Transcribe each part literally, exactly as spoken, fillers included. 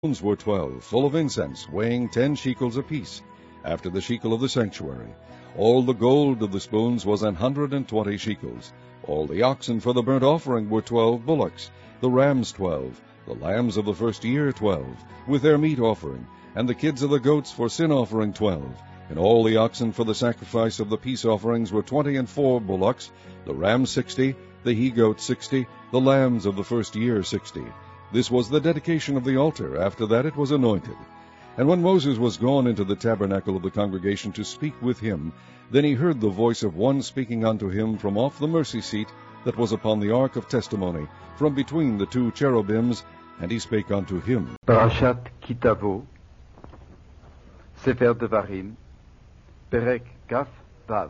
spoons were twelve, full of incense, weighing ten shekels apiece, after the shekel of the sanctuary. All the gold of the spoons was an hundred and twenty shekels. All the oxen for the burnt offering were twelve bullocks, the rams twelve, the lambs of the first year twelve, with their meat offering, and the kids of the goats for sin offering twelve. And all the oxen for the sacrifice of the peace offerings were twenty and four bullocks, the rams sixty, the he-goats sixty, the lambs of the first year sixty. This was the dedication of the altar. After that it was anointed. And when Moses was gone into the tabernacle of the congregation to speak with him, then he heard the voice of one speaking unto him from off the mercy seat that was upon the ark of testimony, from between the two cherubims, and he spake unto him. Parashat Ki Tavo, Sefer Devarim, Perek Kaf Vav.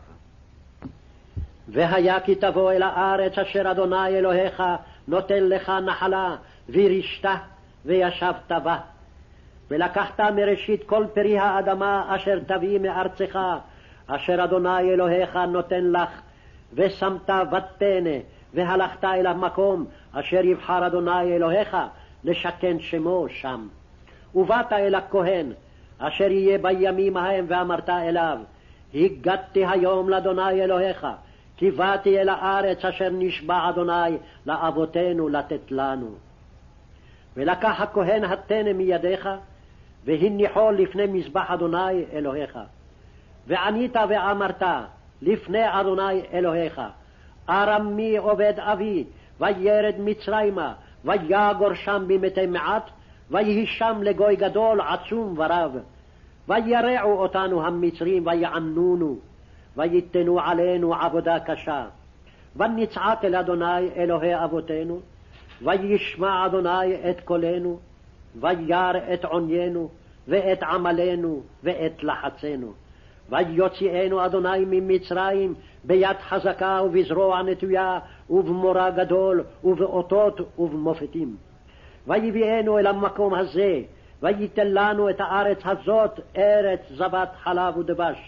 והיה כי תבוא אל הארץ אשר אדוני אלוהיך נותן לך נחלה וירשת וישבת בה. ולקחת מראשית כל פרי האדמה אשר תביא מארצך אשר אדוני אלוהיך נותן לך, ושמת ותנה והלכת אל המקום אשר יבחר אדוני אלוהיך לשכן שמו שם. ובאת אל הכהן אשר יהיה בימים ההם ואמרת אליו, הגדתי היום לאדוני אלוהיך, כי באתי אל הארץ אשר נשבע אדוני לאבותינו לתת לנו. ולקח הכהן התנה מידיך, והניחו לפני מזבח אדוני אלוהיך. וענית ואמרת לפני אדוני אלוהיך, ארמי עובד אבי, וירד מצרימה, ויגור שם במתי מעט, ויהי שם לגוי גדול עצום ורב. וירעו אותנו המצרים ויענונו, ויתנו עלינו עבודה קשה. ונצעק אל אדוני אלוהי אבותינו, וישמע אדוני את קולנו, וירא את עוניינו, ואת עמלנו, ואת לחצנו. ויוציאנו אדוני ממצרים ביד חזקה ובזרוע נטויה, ובמורא גדול, ובאותות ובמופתים. ויביאנו אל המקום הזה, וייתן לנו את הארץ הזאת, ארץ זבת חלב ודבש.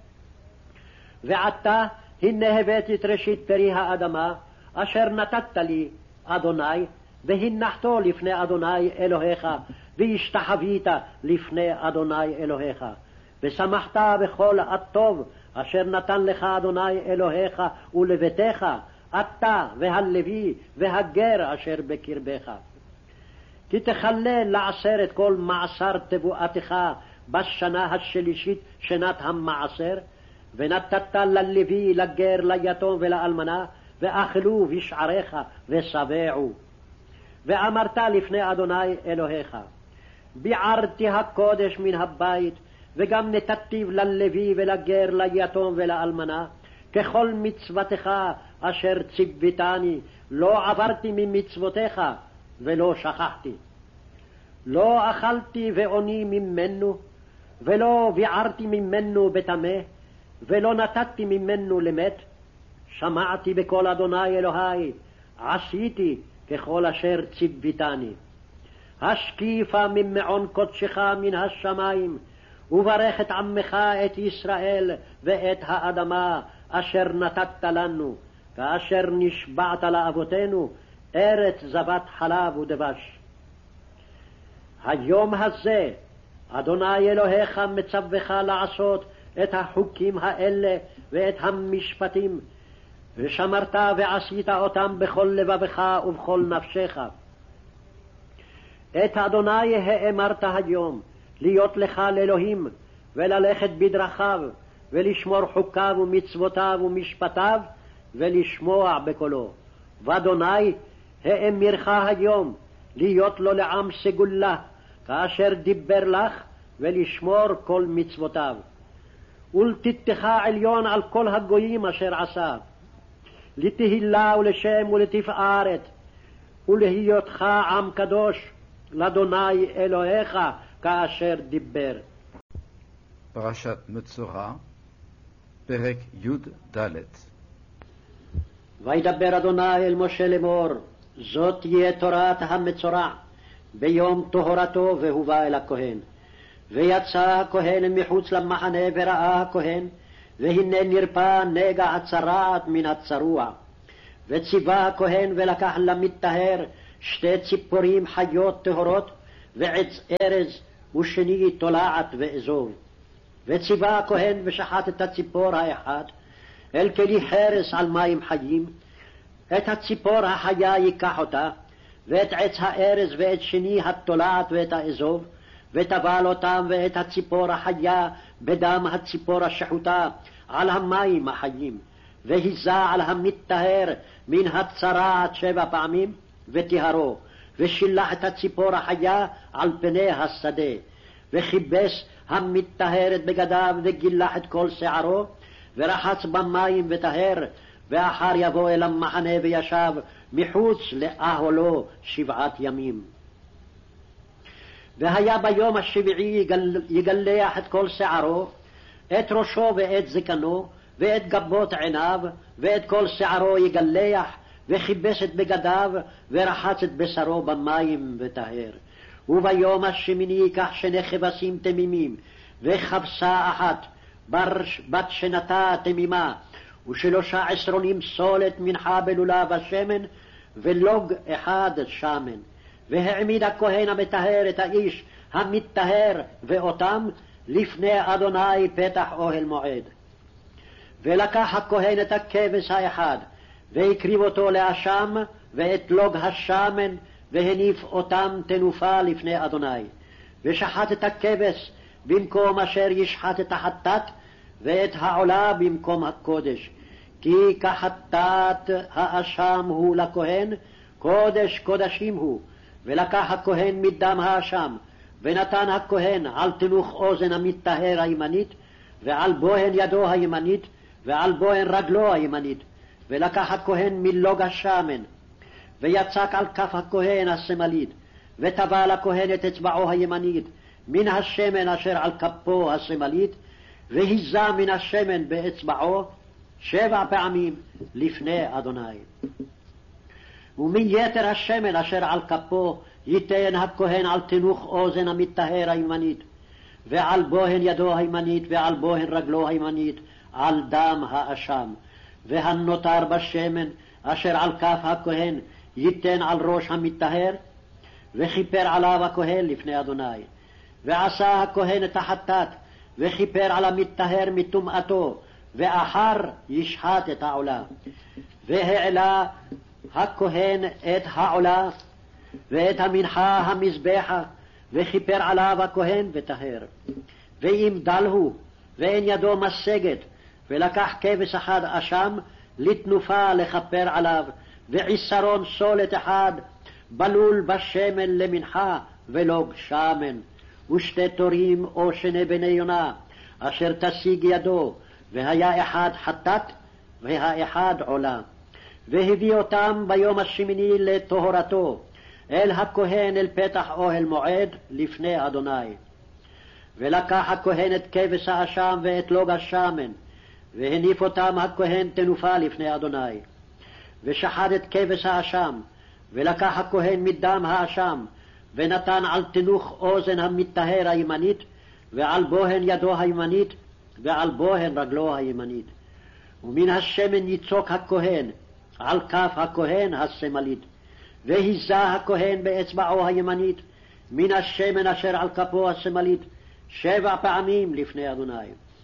ועתה הנה הבאתי את ראשית פרי האדמה, אשר נתת לי, אדוני, והנחתו לפני אדוני אלוהיך, והשתחווית לפני אדוני אלוהיך. ושמחת בכל הטוב אשר נתן לך אדוני אלוהיך ולביתך, אתה והלוי והגר אשר בקרבך. כי תחלל לעשר את כל מעשר תבואתך בשנה השלישית שנת המעשר, ונתת ללוי, לגר, ליתום ולאלמנה, ואכלו בשעריך ושבעו. ואמרת לפני אדוני אלוהיך, ביערתי הקודש מן הבית, וגם נתתיו ללוי ולגר, ליתום ולאלמנה, ככל מצוותך אשר ציוויתני, לא עברתי ממצוותיך ולא שכחתי. לא אכלתי ועוני ממנו, ולא ביערתי ממנו בטמא, ולא נתתי ממנו למת. שמעתי בקול אדוני אלוהי, עשיתי ככל אשר ציוויתני. השקיפה ממעון קודשך מן השמיים, וברך את עמך את ישראל ואת האדמה אשר נתת לנו, כאשר נשבעת לאבותינו, ארץ זבת חלב ודבש. היום הזה אדוני אלוהיך מצווך לעשות את החוקים האלה ואת המשפטים, ושמרת ועשית אותם בכל לבבך ובכל נפשך. את אדוני האמרת היום, להיות לך לאלוהים, וללכת בדרכיו, ולשמור חוקיו ומצוותיו ומשפטיו, ולשמוע בקולו. ואדוני האמירך היום, להיות לו לעם סגולה, כאשר דיבר לך, ולשמור כל מצוותיו. ולתתך עליון על כל הגויים אשר עשה, לתהילה ולשם ולתפארת, ולהיותך עם קדוש לאדוני אלוהיך כאשר דיבר. פרשת מצורע, פרק י' ד'. וידבר אדוני אל משה לאמור, זאת תהיה תורת המצורע, ביום טהרתו והובא אל הכהן. ויצא הכהן מחוץ למחנה וראה הכהן, והנה נרפא נגע הצרעת מן הצרוע. וציווה הכהן ולקח למטהר שתי ציפורים חיות טהורות, ועץ ארז, ושני תולעת ואזוב. וציווה הכהן ושחט את הציפור האחד, אל כלי חרס על מים חיים, את הציפור החיה ייקח אותה, ואת עץ הארז ואת שני התולעת ואת האזוב, וטבל אותם ואת הציפור החיה בדם הציפור השחוטה על המים החיים, והיזה על המטהר מן הצרעת שבע פעמים, וטיהרו, ושילח את הציפור החיה על פני השדה, וכיבס המטהר את בגדיו וגילח את כל שערו, ורחץ במים וטהר, ואחר יבוא אל המחנה וישב מחוץ לאהלו שבעת ימים. והיה ביום השביעי יגל, יגלח את כל שערו, את ראשו ואת זקנו, ואת גבות עיניו, ואת כל שערו יגלח, וכיבס את בגדיו, ורחץ את בשרו במים וטהר. וביום השמיני ייקח שני כבשים תמימים, וכבשה אחת, בת שנתה תמימה, ושלושה עשרונים סולת מנחה בלולב השמן, ולוג אחד שמן. והעמיד הכהן המטהר את האיש המטהר ואותם לפני אדוני פתח אוהל מועד. ולקח הכהן את הכבש האחד, והקריב אותו לאשם, ואת לוג השמן, והניף אותם תנופה לפני אדוני. ושחט את הכבש במקום אשר ישחט את החטאת, ואת העולה במקום הקודש. כי כחטאת האשם הוא לכהן, קודש קודשים הוא. ולקח הכהן מדם האשם, ונתן הכהן על תנוך אוזן המטהר הימנית, ועל בוהן ידו הימנית, ועל בוהן רגלו הימנית. ולקח הכהן מלוג השמן, ויצק על כף הכהן השמאלית, וטבל הכהן את אצבעו הימנית מן השמן אשר על כפו השמאלית, והיזה מן השמן באצבעו שבע פעמים לפני אדוני. ומיתר השמן אשר על כפו ייתן הכהן על תנוך אוזן המטהר הימנית, ועל בוהן ידו הימנית, ועל בוהן רגלו הימנית, על דם האשם. והנותר בשמן אשר על כף הכהן ייתן על ראש המטהר, וכיפר עליו הכהן לפני אדוני. ועשה הכהן את החטאת, וכיפר על המטהר מטומאתו, ואחר ישחט את העולה. והעלה הכהן את העולה ואת המנחה המזבחה, וכיפר עליו הכהן וטהר. ואם דל הוא ואין ידו משגת, ולקח כבש אחד אשם לתנופה לכפר עליו, ועשרון סולת אחד בלול בשמן למנחה ולוג שמן, ושתי תורים או שני בני יונה אשר תשיג ידו, והיה אחד חטאת והאחד עולה. והביא אותם ביום השמיני לטהרתו אל הכהן אל פתח אוהל מועד לפני אדוני. ולקח הכהן את כבש האשם ואת לוג השמן, והניף אותם הכהן תנופה לפני אדוני. ושחט את כבש האשם, ולקח הכהן מדם האשם, ונתן על תנוך אוזן המטהר הימנית, ועל בוהן ידו הימנית, ועל בוהן רגלו הימנית. ומן השמן יצוק הכהן על כף הכהן השמאלית, והיזה הכהן באצבעו הימנית מן השמן אשר על כפו השמאלית שבע פעמים לפני אדוני.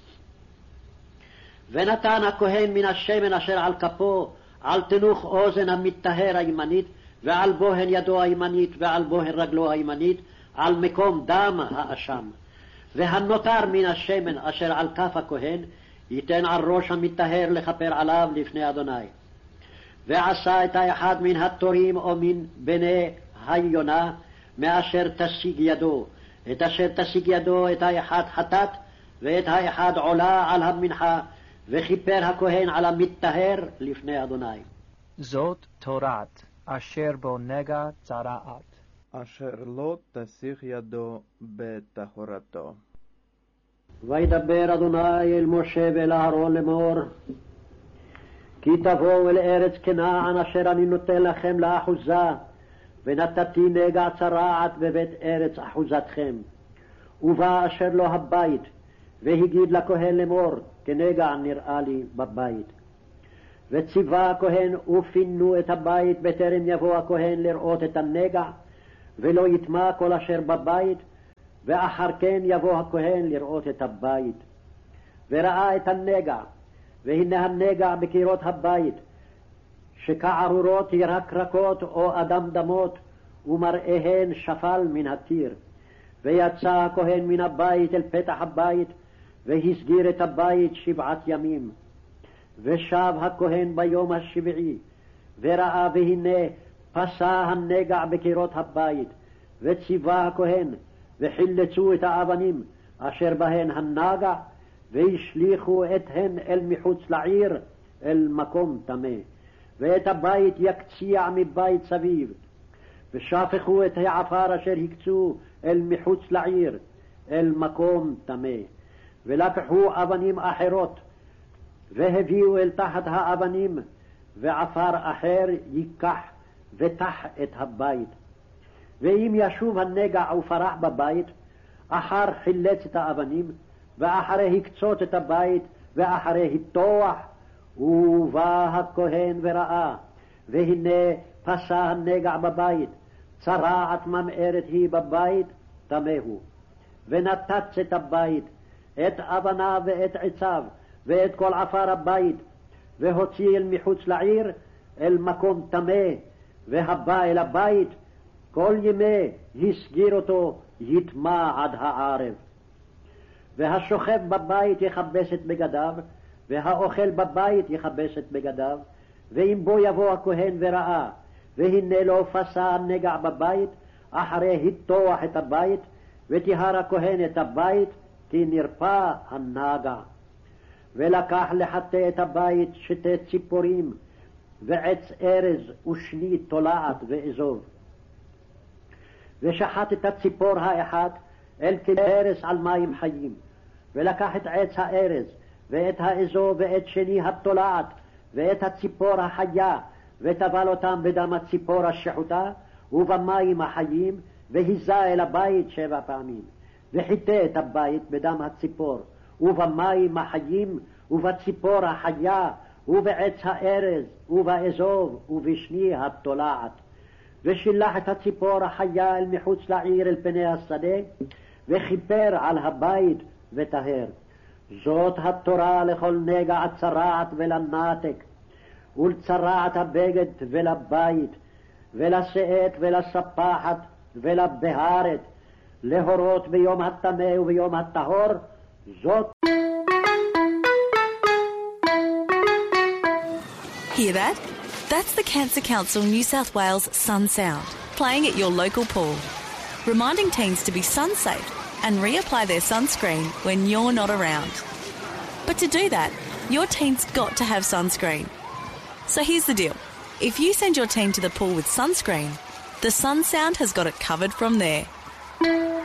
ונתן הכהן מן השמן אשר על כפו על תנוך אוזן המטהר הימנית, ועל בוהן ידו הימנית, ועל בוהן רגלו הימנית, על מקום דם האשם. והנותר מן השמן אשר על כף הכהן ייתן על ראש המטהר לכפר עליו לפני אדוני. ועשה את האחד מן התורים או מן בני היונה מאשר תשיג ידו, את אשר תשיג ידו את האחד חטאת, ואת האחד עולה על המנחה, וכיפר הכהן על המטהר לפני אדוני. זאת תורת אשר בו נגע צרעת, אשר לא תסיך ידו בטהרתו. וידבר אדוני אל משה ואל אהרון לאמור, כי תבואו אל ארץ כנען אשר אני נותן לכם לאחוזה, ונתתי נגע צרעת בבית ארץ אחוזתכם. ובא אשר לו הבית, והגיד לכהן לאמור, כנגע נראה לי בבית. וציווה הכהן ופינו את הבית בטרם יבוא הכהן לראות את הנגע, ולא יטמע כל אשר בבית, ואחר כן יבוא הכהן לראות את הבית. וראה את הנגע, והנה הנגע בקירות הבית, שכערורות ירקרקות או אדם דמות, ומראיהן שפל מן הקיר. ויצא הכהן מן הבית אל פתח הבית, והסגיר את הבית שבעת ימים. ושב הכהן ביום השביעי, וראה והנה פסע הנגע בקירות הבית, וציווה הכהן, וחילצו את האבנים אשר בהן הנגע, והשליכו אתהן אל מחוץ לעיר, אל מקום טמא. ואת הבית יקציע מבית סביב, ושפכו את העפר אשר הקצו אל מחוץ לעיר, אל מקום טמא. ולקחו אבנים אחרות, והביאו אל תחת האבנים, ועפר אחר ייקח ותח את הבית. ואם ישוב הנגע ופרח בבית, אחר חילץ את האבנים, ואחרי הקצות את הבית, ואחרי היטוח, ובא הכהן וראה, והנה פסע הנגע בבית, צרעת ממארת היא בבית, טמא הוא. ונתץ את הבית, את אבניו ואת עציו, ואת כל עפר הבית, והוציא אל מחוץ לעיר, אל מקום טמא, והבא אל הבית, כל ימי הסגיר אותו, יטמע עד הערב. והשוכב בבית יכבס את בגדיו, והאוכל בבית יכבס את בגדיו. ואם בו יבוא הכהן וראה, והנה לא פסע הנגע בבית, אחרי היטוח את הבית, וטיהר הכהן את הבית, כי נרפא הנגע. ולקח לחטא את הבית שתי ציפורים, ועץ ארז ושני תולעת ואזוב. ושחט את הציפור האחת אל כנרס על מים חיים, ולקח את עץ הארז, ואת האזוב, ואת שני התולעת, ואת הציפור החיה, וטבל אותם בדם הציפור השחוטה, ובמים החיים, והיזה אל הבית שבע פעמים. וחיטא את הבית בדם הציפור, ובמים החיים, ובציפור החיה, ובעץ הארז, ובאזוב, ובשני התולעת. ושילח את הציפור החיה אל מחוץ לעיר אל פני השדה, וכיפר על הבית וטהר. זאת התורה לכל נגע צרעת ולנתק, ולצרעת הבגד ולבית, ולשאת ולספחת ולבהרת, להורות ביום הטמא וביום הטהור, זאת. Hear that? That's the Cancer Council New South Wales Sun Sound, playing at your local pool, reminding teens to be sun safe and reapply their sunscreen when you're not around. But to do that, your teen's got to have sunscreen. So here's the deal. If you send your teen to the pool with sunscreen, the Sun Sound has got it covered from there.